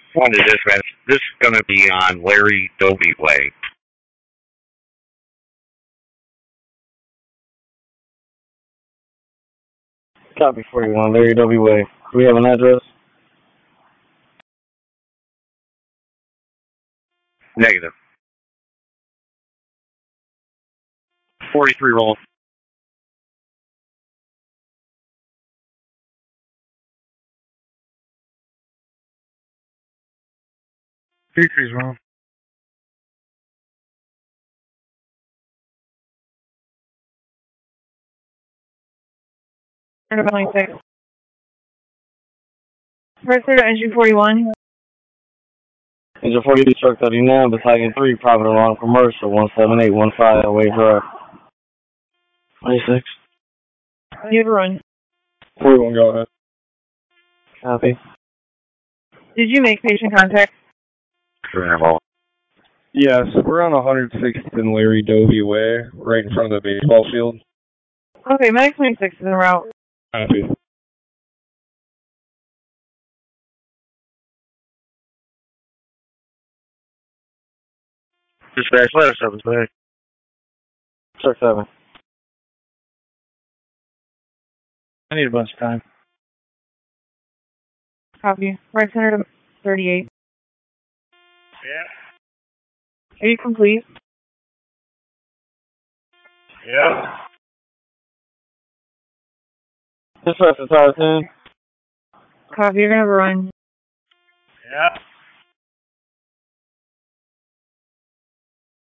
One to dispatch. This is going to be on Larry Doby Way. Copy 41, Larry W. Way. Do we have an address? Negative. 43 roll. Features wrong. Number 26. Register to entry 41. Engine 42, truck 39, battalion 3, private alarm commercial, 17815, Away Drive. 26. You have a run. 41, go ahead. Copy. Did you make patient contact? Travel. Yes, we're on 106th and Larry Doby Way, right in front of the baseball field. Okay, Medic 26 is en route. Copy. Dispatch, let us know this way. Truck 7. I need a bunch of time. Copy. Right center to 38. Yeah. Are you complete? Yeah. Dispatch to Tower 10. Copy, you're gonna have a run. Yeah.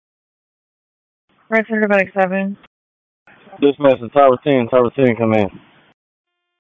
Right center to Medic 7. Dispatch to Tower 10, Tower 10, come in.